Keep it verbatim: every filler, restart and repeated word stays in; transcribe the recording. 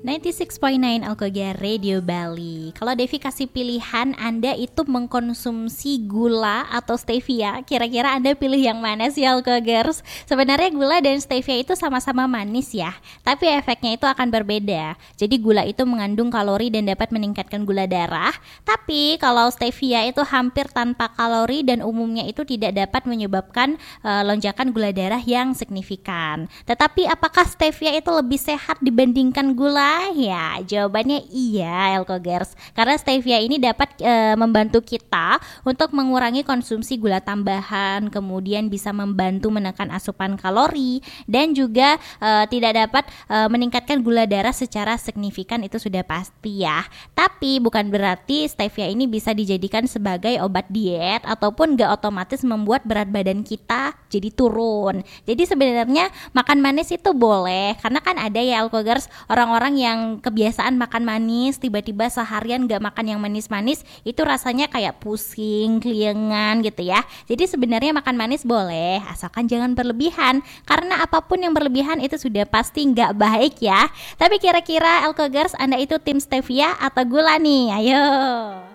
sembilan puluh enam koma sembilan Alkogia Radio Bali. Kalau Devi kasih pilihan, Anda itu mengkonsumsi gula atau stevia, kira-kira Anda pilih yang mana sih Alkogers? Sebenarnya gula dan stevia itu sama-sama manis ya, tapi efeknya itu akan berbeda. Jadi gula itu mengandung kalori dan dapat meningkatkan gula darah, tapi kalau stevia itu hampir tanpa kalori dan umumnya itu tidak dapat menyebabkan uh, lonjakan gula darah yang signifikan. Tetapi apakah stevia itu lebih sehat dibandingkan gula? Ya, jawabannya iya, Alkogers. Karena stevia ini dapat e, membantu kita untuk mengurangi konsumsi gula tambahan, kemudian bisa membantu menekan asupan kalori dan juga e, tidak dapat e, meningkatkan gula darah secara signifikan, itu sudah pasti ya. Tapi bukan berarti stevia ini bisa dijadikan sebagai obat diet ataupun gak otomatis membuat berat badan kita jadi turun. Jadi sebenarnya makan manis itu boleh, karena kan ada ya Alkogers orang-orang yang kebiasaan makan manis, tiba-tiba seharian gak makan yang manis-manis, itu rasanya kayak pusing, keliengan gitu ya. Jadi sebenarnya makan manis boleh, asalkan jangan berlebihan, karena apapun yang berlebihan itu sudah pasti gak baik ya. Tapi kira-kira Alkogers, Anda itu tim stevia atau gula nih? Ayo.